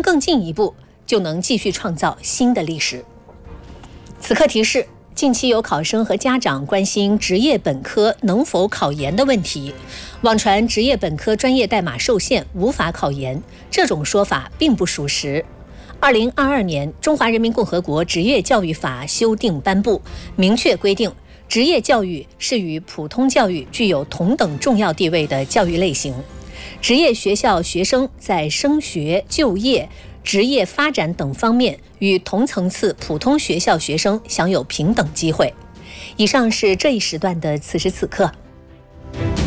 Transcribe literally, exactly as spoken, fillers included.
更进一步，就能继续创造新的历史。此刻提示：近期有考生和家长关心职业本科能否考研的问题，网传职业本科专业代码受限，无法考研，这种说法并不属实。二零二二年，《中华人民共和国职业教育法》修订颁布，明确规定，职业教育是与普通教育具有同等重要地位的教育类型。职业学校学生在升学、就业、职业发展等方面与同层次普通学校学生享有平等机会。以上是这一时段的此时此刻。